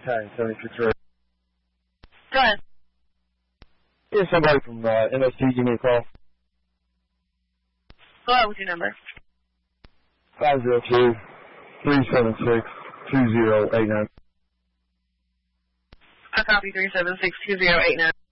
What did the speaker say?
Battalion 76 Radio. Go ahead. Here's somebody from MST. Give me a call. Go ahead with your number. 502-376-2089. I copy 376-2089.